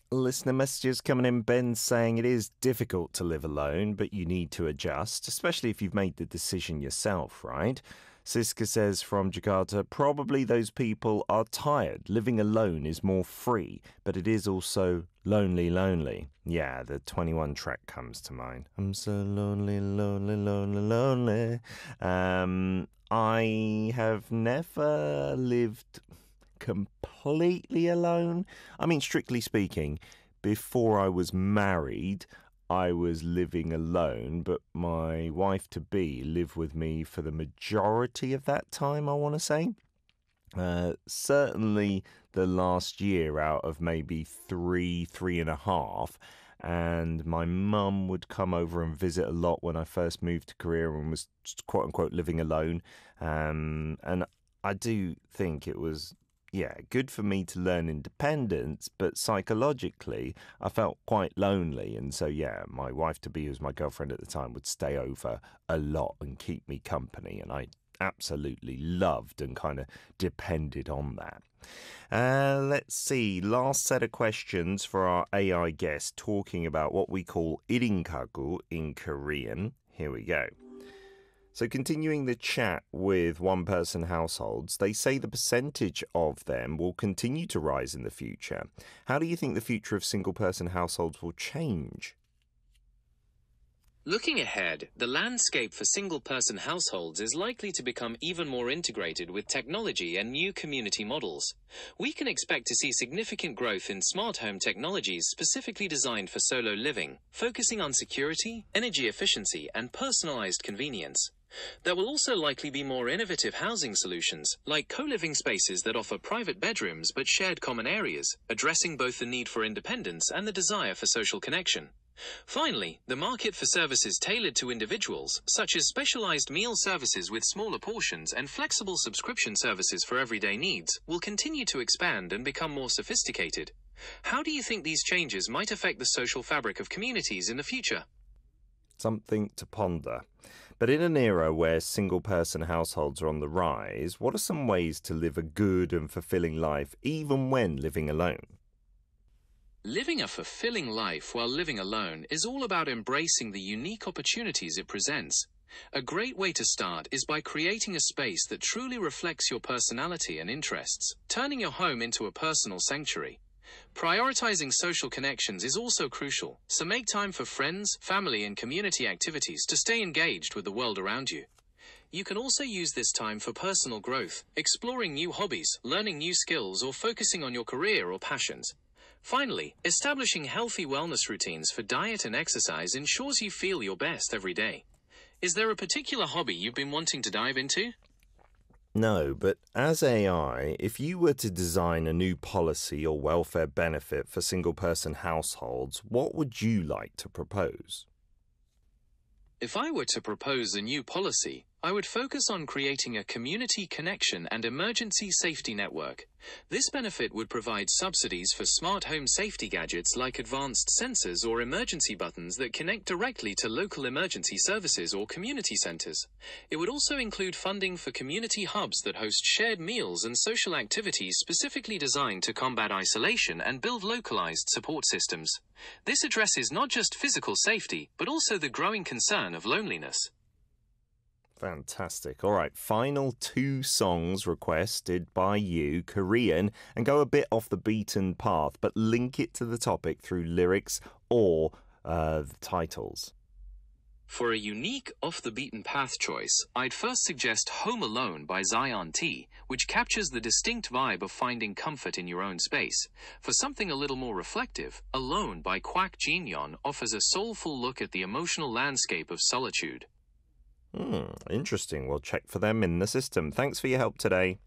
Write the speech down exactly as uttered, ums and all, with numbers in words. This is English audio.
Listener messages coming in. Ben saying it is difficult to live alone, but you need to adjust, especially if you've made the decision yourself, right? Siska says from Jakarta, probably those people are tired. Living alone is more free, but it is also lonely, lonely. Yeah, the twenty-one track comes to mind. I'm so lonely, lonely, lonely, lonely. Um, I have never lived completely alone. I mean, strictly speaking, before I was married, I was living alone, but my wife to be lived with me for the majority of that time, I want to say. Uh, certainly the last year out of maybe three, three and a half. And my mum would come over and visit a lot when I first moved to Korea and was quote unquote living alone. Um, and I do think it was yeah, good for me to learn independence, but psychologically, I felt quite lonely. And so, yeah, my wife to be, who was my girlfriend at the time, would stay over a lot and keep me company. And I absolutely loved and kind of depended on that. Uh, let's see. Last set of questions for our A I guest talking about what we call irinkagu in Korean. Here we go. So continuing the chat with one-person households, they say the percentage of them will continue to rise in the future. How do you think the future of single-person households will change? Looking ahead, the landscape for single-person households is likely to become even more integrated with technology and new community models. We can expect to see significant growth in smart home technologies specifically designed for solo living, focusing on security, energy efficiency, and personalized convenience. There will also likely be more innovative housing solutions, like co-living spaces that offer private bedrooms but shared common areas, addressing both the need for independence and the desire for social connection. Finally, the market for services tailored to individuals, such as specialized meal services with smaller portions and flexible subscription services for everyday needs, will continue to expand and become more sophisticated. How do you think these changes might affect the social fabric of communities in the future? Something to ponder. But in an era where single-person households are on the rise, what are some ways to live a good and fulfilling life even when living alone? Living a fulfilling life while living alone is all about embracing the unique opportunities it presents. A great way to start is by creating a space that truly reflects your personality and interests, turning your home into a personal sanctuary. Prioritizing social connections is also crucial, so make time for friends, family, and community activities to stay engaged with the world around you. You can also use this time for personal growth, exploring new hobbies, learning new skills, or focusing on your career or passions. Finally, establishing healthy wellness routines for diet and exercise ensures you feel your best every day. Is there a particular hobby you've been wanting to dive into? No, but as A I, if you were to design a new policy or welfare benefit for single-person households, what would you like to propose? If I were to propose a new policy, I would focus on creating a community connection and emergency safety network. This benefit would provide subsidies for smart home safety gadgets like advanced sensors or emergency buttons that connect directly to local emergency services or community centers. It would also include funding for community hubs that host shared meals and social activities specifically designed to combat isolation and build localized support systems. This addresses not just physical safety, but also the growing concern of loneliness. Fantastic. All right, final two songs requested by you, Korean, and go a bit off the beaten path, but link it to the topic through lyrics or uh, the titles. For a unique off-the-beaten-path choice, I'd first suggest Home Alone by Zion T, which captures the distinct vibe of finding comfort in your own space. For something a little more reflective, Alone by Kwak Jin-yeon offers a soulful look at the emotional landscape of solitude. Hmm, interesting. We'll check for them in the system. Thanks for your help today.